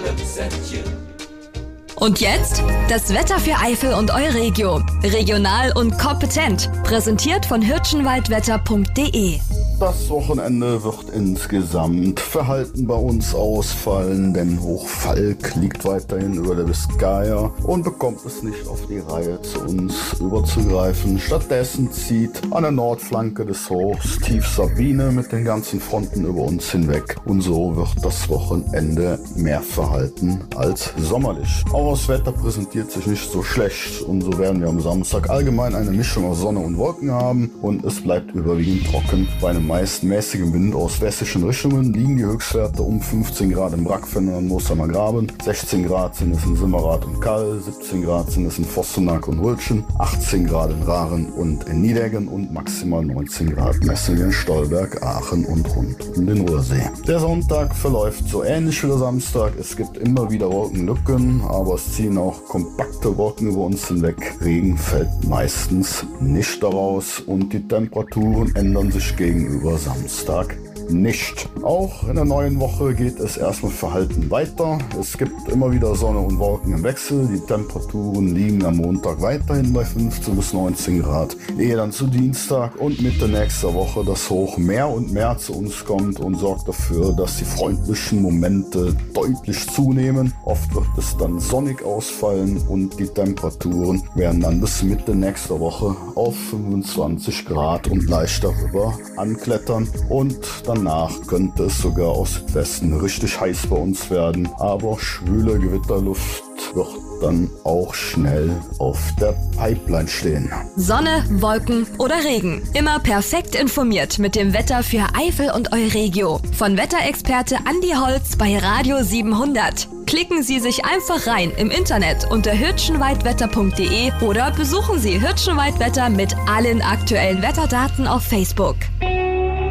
Und jetzt das Wetter für Eifel und Euregio. Regional und kompetent. Präsentiert von hirschenwaldwetter.de. Das Wochenende wird insgesamt verhalten bei uns ausfallen, denn Hochfalk liegt weiterhin über der Biskaya und bekommt es nicht auf die Reihe, zu uns überzugreifen. Stattdessen zieht an der Nordflanke des Hochs Tief Sabine mit den ganzen Fronten über uns hinweg. Und so wird das Wochenende mehr verhalten als sommerlich. Auch das Wetter präsentiert sich nicht so schlecht und so werden wir am Samstag allgemein eine Mischung aus Sonne und Wolken haben und es bleibt überwiegend trocken. Bei einem meist mäßigem Wind aus westlichen Richtungen liegen die Höchstwerte um 15 Grad im Brackfen und Moossamer Graben, 16 Grad sind es in Simmerath und Kall, 17 Grad sind es in Vostenack und Hulschen, 18 Grad in Rahren und in Niedeggen und maximal 19 Grad messen wir in Stolberg, Aachen und rund um den Ruhrsee. Der Sonntag verläuft so ähnlich wie der Samstag. Es gibt immer wieder Wolkenlücken, aber es ziehen auch kompakte Wolken über uns hinweg. Regen fällt meistens nicht daraus und die Temperaturen ändern sich gegenüber Samstag nicht. Auch in der neuen Woche geht es erstmal verhalten weiter. Es gibt immer wieder Sonne und Wolken im Wechsel. Die Temperaturen liegen am Montag weiterhin bei 15 bis 19 Grad. Ehe dann zu Dienstag und Mitte nächster Woche das Hoch mehr und mehr zu uns kommt und sorgt dafür, dass die freundlichen Momente deutlich zunehmen. Oft wird es dann sonnig ausfallen und die Temperaturen werden dann bis Mitte nächster Woche auf 25 Grad und leicht darüber anklettern und danach könnte es sogar aus Südwesten richtig heiß bei uns werden, aber schwüle Gewitterluft wird dann auch schnell auf der Pipeline stehen. Sonne, Wolken oder Regen. Immer perfekt informiert mit dem Wetter für Eifel und Euregio. Von Wetterexperte Andi Holz bei Radio 700. Klicken Sie sich einfach rein im Internet unter hirschenwaldwetter.de oder besuchen Sie Hirschenwaldwetter mit allen aktuellen Wetterdaten auf Facebook.